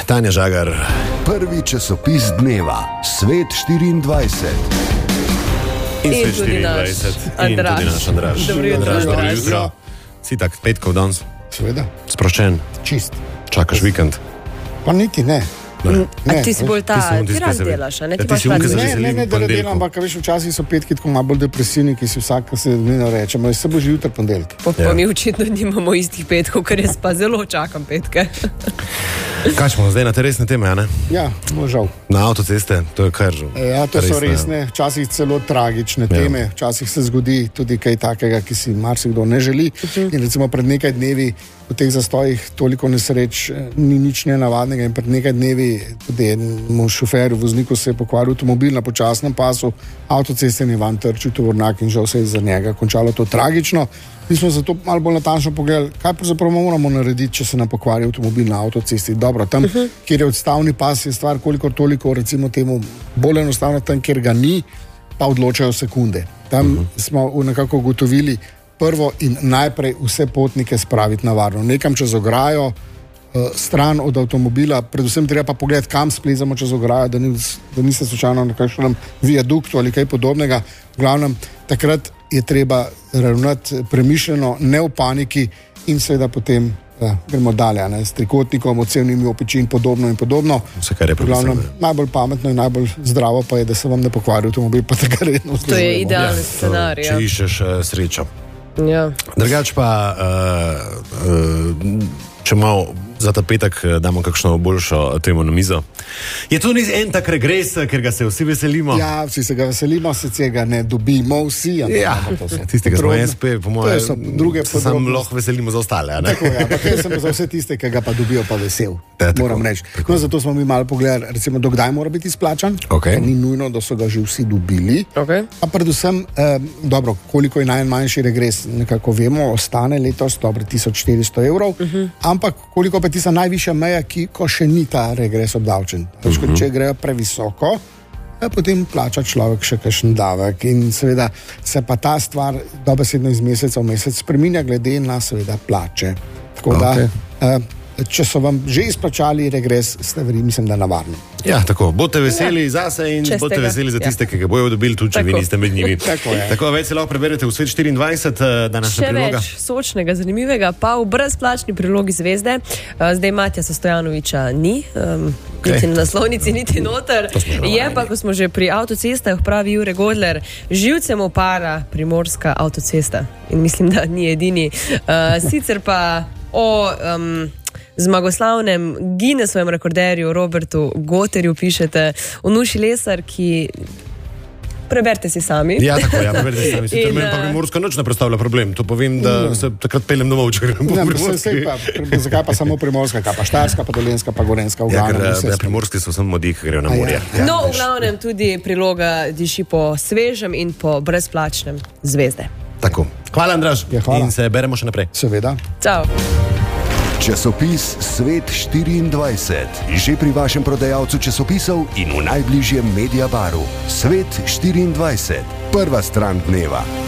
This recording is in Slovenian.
Tanja Žagar. Prvi časopis dneva, Svet 24. In Svet 24. In tudi naš Andraž. Dobro jutro. Si tak petkov danes? Seveda. Sproščen? Čist. Čakaš vikend? Pa niti ne. A ti si bolj ti rad delaš, a ne? Ti si unke za Ne, da delam, ampak veš, včasih so petki tako malo bolj depresivni, ki si vsak se dnevno reče, moj se bo že jutri ponedeljek. Pa mi očitno nimamo istih petkov, ker jaz pa zelo čakam petke. Kaj smo zdaj na te resne teme, a ne? Ja, žal. Na avtoceste, to je kar Ja, to so resne, včasih celo tragične teme, včasih se zgodi tudi kaj takega, ki si marsikdo ne želi. In recimo pred nekaj dnevi v teh zastojih toliko nesreč ni nič nenavadnega in pred nekaj dnevi tudi enemu šoferju, vozniku se je pokvaril avtomobil na počasnem pasu, avtoceste je van trčil tovornjak in žal se je za njega končalo to tragično. Mi smo zato malo bolj natančno pogledali, kaj pravzaprav moramo narediti, če se nam pokvari avtomobil na avtocesti. Dobro, tam, kjer je odstavni pas, je stvar kolikor toliko, recimo temu, bolj enostavno, tam, kjer ga ni, pa odločajo sekunde. Tam smo nekako ugotovili prvo in najprej vse potnike spraviti na varno. Nekam čez ograjo, stran od avtomobila, predvsem treba pa pogledati, kam splezamo čez ograjo, da niste slučajno na kakšnem viaduktu ali kaj podobnega. V glavnem, takrat je treba ravnati premišljeno, ne v paniki in seveda potem gremo dalje, ne, s trikotnikom, odsevnimi opeči in podobno. Vse, kar je glavnem, najbolj pametno in najbolj zdravo pa je, da se vam ne pokvari avtomobil, pa tega redno vzdržujemo. To je idealni scenarij. Če iščeš srečo. Ja. Drugač pa, če malo za ta petek damo kakšno boljšo temo na mizo. Je to en tak regres, ker ga se vsi veselimo? Ja, vsi se ga veselimo, sicer ga ne dobimo vsi. Ja, tisti, ki smo SP, po moje, se sam lahko veselimo za ostale. A ne? Tako je, ampak jaz sem za vse tiste, ki ga pa dobijo, pa vesel. Moram reči. No, zato smo mi malo pogledali, recimo, dokdaj mora biti izplačan. Okay. Ni nujno, da so ga že vsi dobili. Okay. A predvsem, dobro, koliko je najmanjši regres, nekako vemo, ostane letos, dobro, 1400 evrov, ampak koliko pa tista najvišja meja, ko še ni ta regres obdavčen. Če grejo previsoko, potem plača človek še kakšen davek in seveda se pa ta stvar dobesedno iz meseca v mesec spreminja glede na seveda plače. Tako da, če so vam že izplačali regres, ste mislim, da na varno. Ja, tako, bodite veseli zase in bodite veseli za tiste, ki ga bojo dobili, tudi če vi niste med njimi. Tako, več se lahko preberete v Svet 24, današnja priloga. Še več sočnega, zanimivega, pa v brezplačni prilogi Zvezde. Zdaj Matija Stojanoviča ni, niti na naslovnici, niti noter. Je pa, ko smo že pri avtocestah, pravi Jure Godler, živcem opara Primorska avtocesta. In mislim, da ni edini. Sicer pa o zmagoslavnem Guinnessovem rekorderju Robertu Gotterju pišete v Nuši Lesar, ki preberite si sami. Ja, tako, preberite si sami. Sicer meni pa Primorska noč ne predstavlja problem. To povem, da se takrat peljem domov, če grem po Primorski. Zakaj pa samo Primorska, kaj pa Štajerska, pa Dolenjska, pa Gorenjska. Ker Primorski so samo modi, ki grejo na morje. No, v glavnem tudi priloga diši po svežem in po brezplačnem Zvezde. Tako. Hvala, Andraž. Ja, hvala. In se beremo še naprej. Seveda. Ciao. Časopis Svet 24. Že pri vašem prodajalcu časopisov in v najbližjem Mediabaru. Svet 24. Prva stran dneva.